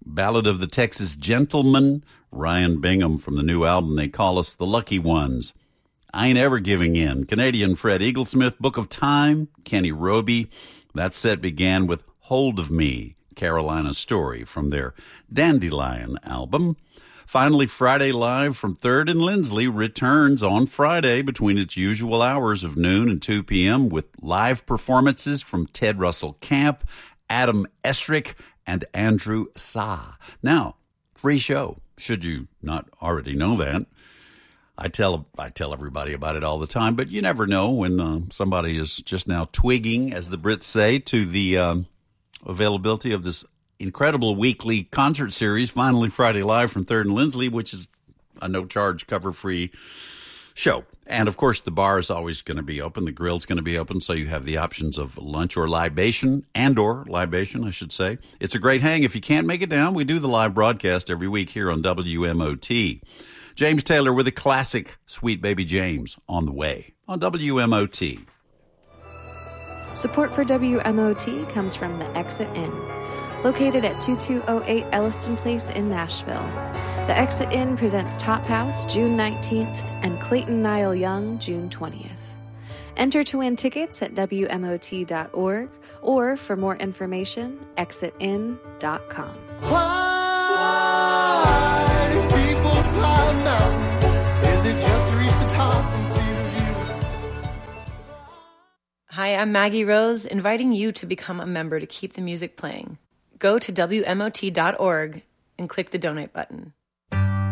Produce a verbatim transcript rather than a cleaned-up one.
Ballad of the Texas Gentleman, Ryan Bingham from the new album They Call Us the Lucky Ones. I Ain't Ever Giving In, Canadian Fred Eaglesmith, Book of Time, Kenny Roby. That set began with Hold of Me, Carolina Story from their Dandelion album. Finally, Friday Live from third and Lindsley returns on Friday between its usual hours of noon and two p.m. with live performances from Ted Russell Camp, Adam Esrick, and Andrew Sa. Now, free show, should you not already know that. I tell I tell everybody about it all the time, but you never know when uh, somebody is just now twigging, as the Brits say, to the um, availability of this incredible weekly concert series, Finally Friday Live from third and Lindsley, which is a no-charge, cover-free show. And, of course, the bar is always going to be open. The grill's going to be open, so you have the options of lunch or libation, and or libation, I should say. It's a great hang. If you can't make it down, we do the live broadcast every week here on W M O T. James Taylor with a classic Sweet Baby James on the way on W M O T. Support for W M O T comes from the Exit Inn, located at twenty-two oh eight Elliston Place in Nashville. The Exit Inn presents Top House June nineteenth and Clayton Niall Young June twentieth. Enter to win tickets at W M O T dot org or for more information, exit in dot com. Why do people climb mountains? Is it just to reach the top and see the view? Hi, I'm Maggie Rose, inviting you to become a member to keep the music playing. Go to W M O T dot org and click the donate button.